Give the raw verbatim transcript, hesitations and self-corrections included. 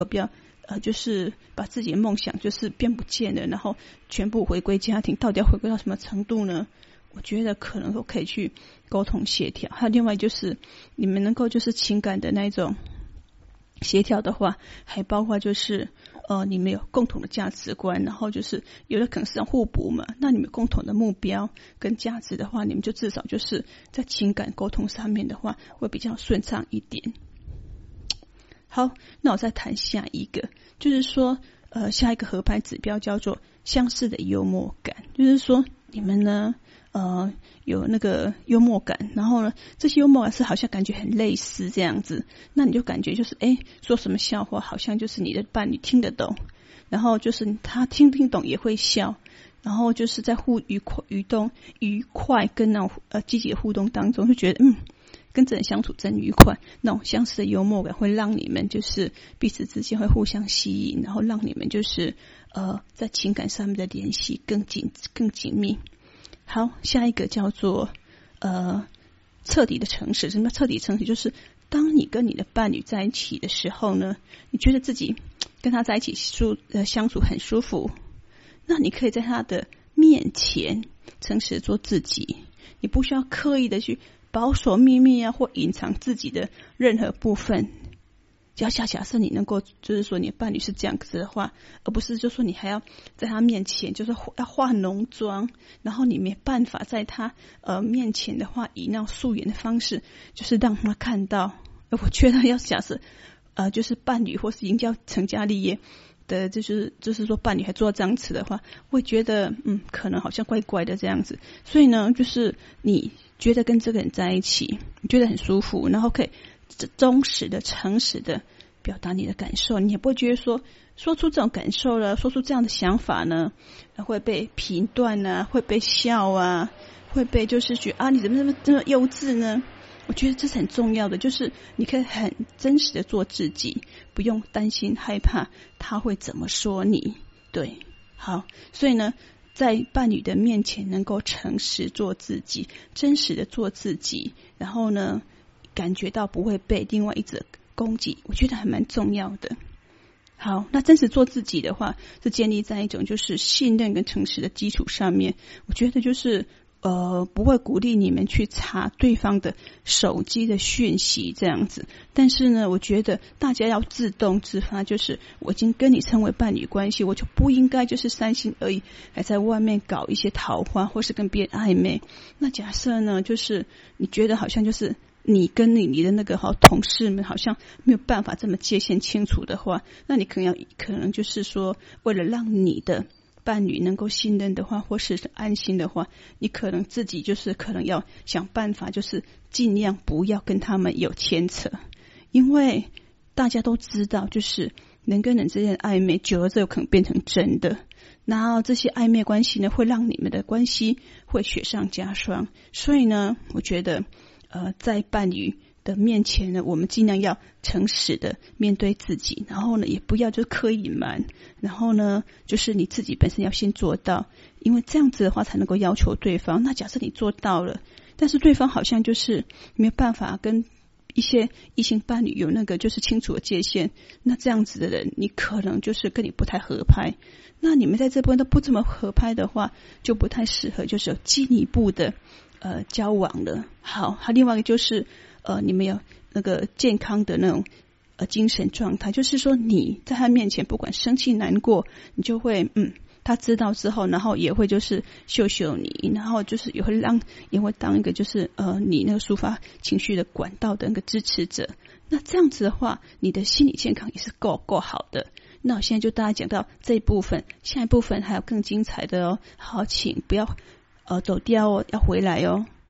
不要呃，就是把自己的梦想就是变不见了，然后全部回归家庭，到底要回归到什么程度呢？我觉得可能都可以去沟通协调。还有另外就是你们能够就是情感的那种协调的话，还包括就是呃你们有共同的价值观，然后就是有的可能是要互补嘛，那你们共同的目标跟价值的话，你们就至少就是在情感沟通上面的话会比较顺畅一点。好，那我再谈下一个，就是说呃下一个合拍指标叫做相似的幽默感，就是说你们呢呃，有那个幽默感，然后呢，这些幽默感是好像感觉很类似这样子，那你就感觉就是诶说什么笑话好像就是你的伴侣听得懂，然后就是他听听懂也会笑，然后就是在互愉快愉动愉快跟那种呃积极的互动当中，就觉得嗯跟这人相处真愉快，那种相似的幽默感会让你们就是彼此之间会互相吸引，然后让你们就是呃在情感上面的联系更紧更紧密。好，下一个叫做呃彻底的诚实。什么彻底诚实？就是当你跟你的伴侣在一起的时候呢，你觉得自己跟他在一起舒呃相处很舒服，那你可以在他的面前诚实做自己，你不需要刻意的去保守秘密啊，或隐藏自己的任何部分。只要假设你能够就是说你的伴侣是这样子的话，而不是就说你还要在他面前就是要化浓妆，然后你没办法在他呃面前的话以那种素颜的方式就是让他看到。我觉得要假设呃就是伴侣或是已经要成家立业的，就是就是说伴侣还做这样子的话，我会觉得嗯可能好像怪怪的这样子。所以呢就是你觉得跟这个人在一起你觉得很舒服，然后可以忠实的诚实的表达你的感受，你也不会觉得说说出这种感受了，说出这样的想法呢会被评断啊，会被笑啊，会被就是觉得啊你怎么这么这么幼稚呢。我觉得这是很重要的，就是你可以很真实的做自己，不用担心害怕他会怎么说你。对，好，所以呢在伴侣的面前能够诚实做自己，真实的做自己，然后呢感觉到不会被另外一者攻击，我觉得还蛮重要的。好，那真实做自己的话是建立在一种就是信任跟诚实的基础上面。我觉得就是呃不会鼓励你们去查对方的手机的讯息这样子，但是呢我觉得大家要自动自发，就是我已经跟你成为伴侣关系，我就不应该就是三心二意还在外面搞一些桃花或是跟别人暧昧。那假设呢就是你觉得好像就是你跟你你的那个好同事们好像没有办法这么界限清楚的话，那你可能要可能就是说为了让你的伴侣能够信任的话或是安心的话，你可能自己就是可能要想办法就是尽量不要跟他们有牵扯。因为大家都知道就是人跟人之间的暧昧久了这有可能变成真的，然后这些暧昧关系呢会让你们的关系会雪上加霜。所以呢我觉得呃，在伴侣的面前呢，我们尽量要诚实的面对自己，然后呢，也不要就刻意隐瞒，然后呢，就是你自己本身要先做到，因为这样子的话才能够要求对方。那假设你做到了，但是对方好像就是没有办法跟一些异性伴侣有那个就是清楚的界限，那这样子的人，你可能就是跟你不太合拍。那你们在这部分都不这么合拍的话，就不太适合就是有进一步的呃交往了。好，还另外一个就是呃你们有那个健康的那种呃精神状态，就是说你在他面前不管生气难过，你就会嗯他知道之后，然后也会就是秀秀你，然后就是也会让也会当一个就是呃你那个抒发情绪的管道的那个支持者。那这样子的话，你的心理健康也是够够好的。那我现在就大家讲到这一部分，下一部分还有更精彩的哦。好，请不要呃走掉哦，要回来哦。